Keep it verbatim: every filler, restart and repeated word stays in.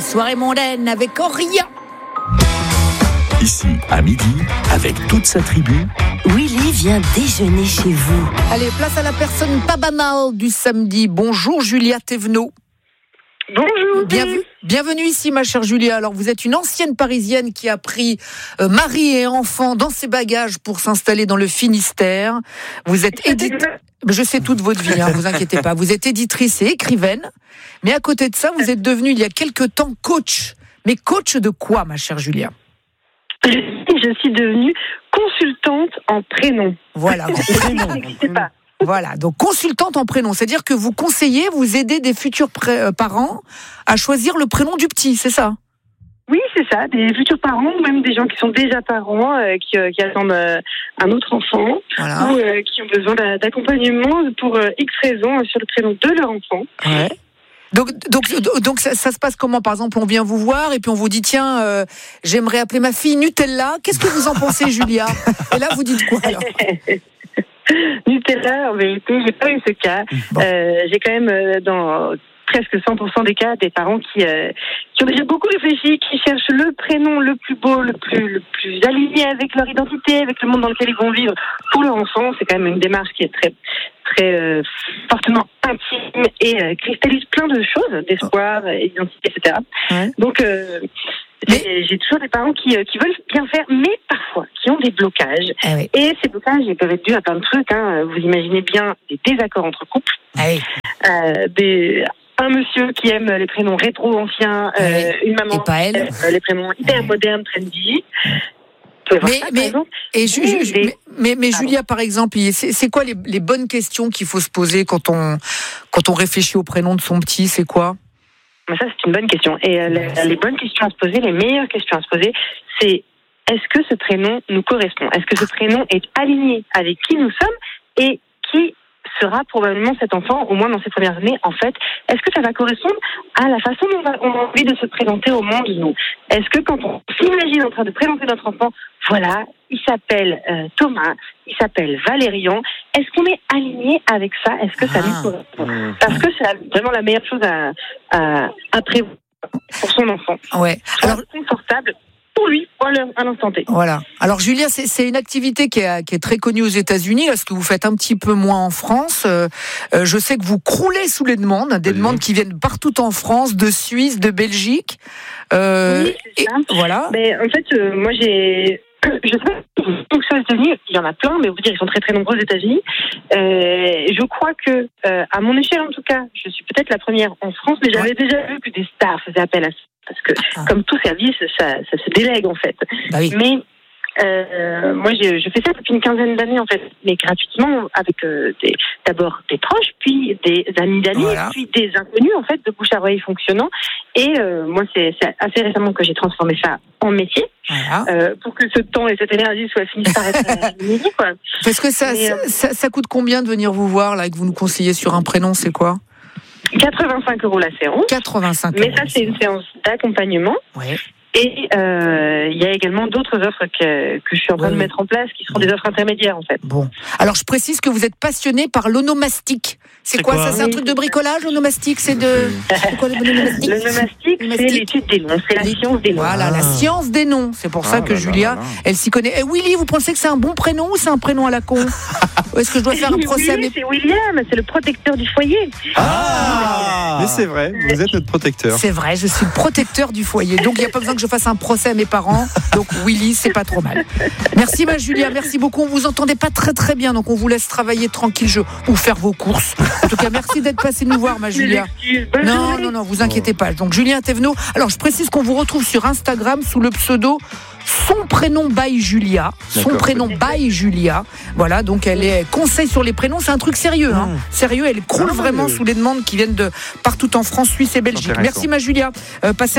soirée mondaine avec Auria. Ici, à midi, avec toute sa tribu, Willy vient déjeuner chez vous. Allez, place à la personne pas banale du samedi. Bonjour Julia Thévenot. Bonjour. Bienvenue, bienvenue ici ma chère Julia. Alors vous êtes une ancienne Parisienne qui a pris euh, mari et enfant dans ses bagages pour s'installer dans le Finistère. Vous êtes éditrice. Je sais toute votre vie, hein, vous inquiétez pas. Vous êtes éditrice et écrivaine. Mais à côté de ça, vous êtes devenue il y a quelque temps coach. Mais coach de quoi ma chère Julia ? Je suis devenue consultante en prénom. Voilà. Ça n'existait pas. Voilà, donc consultante en prénom, c'est-à-dire que vous conseillez, vous aidez des futurs pré- euh, parents à choisir le prénom du petit, c'est ça ? Oui, c'est ça, des futurs parents, ou même des gens qui sont déjà parents, euh, qui, euh, qui attendent euh, un autre enfant, Voilà. ou euh, qui ont besoin d'a- d'accompagnement pour euh, X raisons euh, sur le prénom de leur enfant. Ouais. Donc, donc, donc ça, ça se passe comment ? Par exemple, on vient vous voir et puis on vous dit tiens, euh, j'aimerais appeler ma fille Nutella. Qu'est-ce que vous en pensez, Julia ? Et là, vous dites quoi alors ? Nutella, en vérité, j'ai pas eu ce cas. Bon. Euh, j'ai quand même euh, dans presque cent pour cent des cas des parents qui euh, qui ont déjà beaucoup réfléchi, qui cherchent le prénom le plus beau, le plus le plus aligné avec leur identité, avec le monde dans lequel ils vont vivre pour leur enfant. C'est quand même une démarche qui est très très euh, fortement intime et euh, cristallise plein de choses, d'espoir, euh, identité, et cetera. Ouais. Donc euh, Mais- j'ai, j'ai toujours des parents qui, euh, qui veulent bien faire, mais parfois qui ont des blocages. Ah oui. Et ces blocages, ils peuvent être dus à plein de trucs. Hein. Vous imaginez bien des désaccords entre couples, Ah oui. euh, des, un monsieur qui aime les prénoms rétro-anciens, euh, Ouais. une maman Et pas elle. qui aime euh, les prénoms hyper Ouais. modernes, trendy. Vous pouvez voir Mais- ça, par mais- exemple. Et ju- Oui, ju- ju- des- mais, mais, mais Pardon. Julia, par exemple, il- c'est, c'est quoi les, les bonnes questions qu'il faut se poser quand on quand on réfléchit au prénom de son petit ? C'est quoi ? Mais ça, c'est une bonne question. Et euh, les, les bonnes questions à se poser, les meilleures questions à se poser, c'est est-ce que ce prénom nous correspond ? Est-ce que ce prénom est aligné avec qui nous sommes et qui sera probablement cet enfant, au moins dans ses premières années, en fait, est-ce que ça va correspondre à la façon dont on a, on a envie de se présenter au monde, nous ? Est-ce que quand on s'imagine en train de présenter notre enfant, voilà, il s'appelle euh, Thomas, il s'appelle Valérian, est-ce qu'on est aligné avec ça ? Est-ce que ça Ah. lui correspond ? Parce que c'est vraiment la meilleure chose à, à, à prévoir pour son enfant. Ouais. Soit Alors confortable pour lui, à l'in- à l'instant T. voilà. Alors Julia, c'est, c'est une activité qui est, qui est très connue aux États-Unis. Est-ce que vous faites un petit peu moins en France ? euh, euh, Je sais que vous croulez sous les demandes, des Oui. demandes qui viennent partout en France, de Suisse, de Belgique. Euh, Oui, c'est et ça. voilà. Mais en fait, euh, moi j'ai. Je sais pas si aux États-Unis, il y en a plein, mais vous dire, ils sont très très nombreux aux États-Unis. Euh, je crois que, euh, à mon échelle en tout cas, je suis peut-être la première en France, mais j'avais déjà vu que des stars faisaient appel à ça. Parce que, Ah. comme tout service, ça, ça se délègue en fait. Bah oui. Mais euh, moi, je, je fais ça depuis une quinzaine d'années en fait, mais gratuitement, avec euh, des, d'abord des proches, puis des amis d'amis, Voilà. puis des inconnus en fait, de bouche à oreille fonctionnant. Et euh, moi, c'est, c'est assez récemment que j'ai transformé ça en métier, Voilà. euh, pour que ce temps et cette énergie soient finis par être réunis, quoi. Parce que ça, Mais, ça, euh, ça, ça coûte combien de venir vous voir là, et que vous nous conseillez sur un prénom, c'est quoi ? quatre-vingt-cinq euros la séance. quatre-vingt-cinq Mais euros. ça, c'est une séance d'accompagnement. Ouais. Et euh, il y a également d'autres offres que, que je suis en train Oui, de oui. mettre en place, qui seront des offres intermédiaires, en fait. Bon. Alors, je précise que vous êtes passionné par l'onomastique. C'est, C'est quoi, quoi ça ? C'est un Oui. truc de bricolage, l'onomastique ? C'est de. C'est quoi l'onomastique ? Le nomastique, c'est Nomastique. l'étude des noms, c'est la Les- science des noms. Voilà, la Ah. science des noms. C'est pour ça Ah que là là Julia, là là. elle s'y connaît. Et Willy, vous pensez que c'est un bon prénom ou c'est un prénom à la con ? Ou est-ce que je dois faire un procès à Oui, mes... c'est William, c'est le protecteur du foyer. Ah Mais c'est vrai, vous êtes notre protecteur. C'est vrai, je suis le protecteur du foyer. Donc, il n'y a pas besoin que je fasse un procès à mes parents. Donc, Willy, c'est pas trop mal. Merci, ma Julia. Merci beaucoup. On vous entendait pas très, très bien. Donc, on vous laisse travailler tranquille je... ou faire vos courses. En tout cas, merci d'être passé nous voir, ma Julia. Bonne Non, journée. non, non, vous inquiétez pas. Donc, Julien Thévenot. Alors, je précise qu'on vous retrouve sur Instagram sous le pseudo Son prénom by Julia. Son D'accord. prénom by Julia. Voilà, donc elle est conseil sur les prénoms. C'est un truc sérieux, hein. Mmh. Sérieux, elle croule Non, non, vraiment mais- sous les demandes qui viennent de partout en France, Suisse et Belgique. Intéressant. Merci, ma Julia. Euh, passez